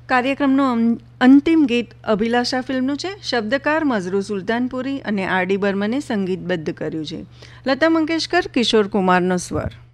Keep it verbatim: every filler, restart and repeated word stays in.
કાર્યક્રમનું અં- અંતિમ ગીત અભિલાષા ફિલ્મનું છે. શબ્દકાર મઝરૂ સુલતાનપુરી અને આર ડી બર્મને સંગીતબદ્ધ કર્યું છે. લતા મંગેશકર, કિશોર કુમારનો સ્વર.